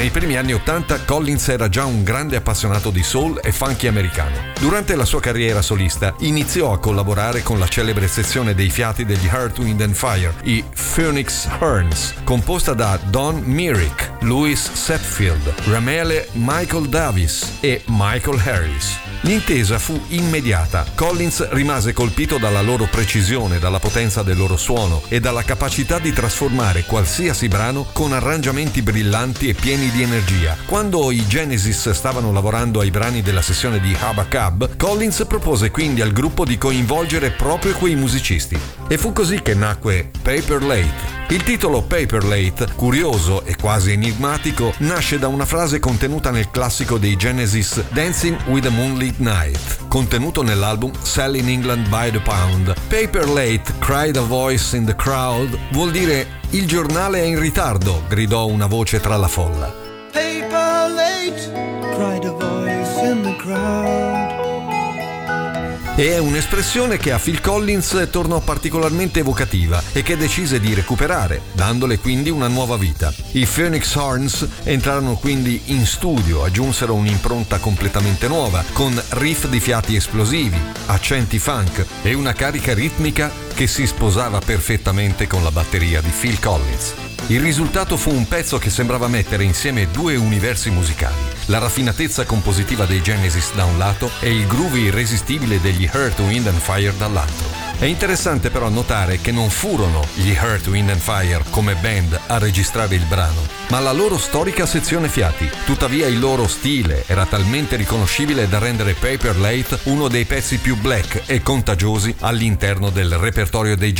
Nei primi anni 80 Collins era già un grande appassionato di soul e funky americano. Durante la sua carriera solista iniziò a collaborare con la celebre sezione dei fiati degli Earth, Wind and Fire, i Phoenix Horns, composta da Don Myrick, Louis Hetfield, Ramele Michael Davis e Michael Harris. L'intesa fu immediata. Collins rimase colpito dalla loro precisione, dalla potenza del loro suono e dalla capacità di trasformare qualsiasi brano con arrangiamenti brillanti e pieni di energia. Quando i Genesis stavano lavorando ai brani della sessione di Hubba Cub, Collins propose quindi al gruppo di coinvolgere proprio quei musicisti. E fu così che nacque Paper Late. Il titolo Paper Late, curioso e quasi enigmatico, nasce da una frase contenuta nel classico dei Genesis Dancing with the Moonlit Night, contenuto nell'album Selling England by the Pound. Paper Late, cried a voice in the crowd, vuol dire il giornale è in ritardo, gridò una voce tra la folla. Paper late, cried a voice in the crowd. E è un'espressione che a Phil Collins tornò particolarmente evocativa e che decise di recuperare, dandole quindi una nuova vita. I Phoenix Horns entrarono quindi in studio, aggiunsero un'impronta completamente nuova, con riff di fiati esplosivi, accenti funk e una carica ritmica che si sposava perfettamente con la batteria di Phil Collins. Il risultato fu un pezzo che sembrava mettere insieme due universi musicali, la raffinatezza compositiva dei Genesis da un lato e il groove irresistibile degli Earth, Wind and Fire dall'altro. È interessante però notare che non furono gli Earth, Wind and Fire come band a registrare il brano, ma la loro storica sezione fiati. Tuttavia il loro stile era talmente riconoscibile da rendere Paper Late uno dei pezzi più black e contagiosi all'interno del repertorio dei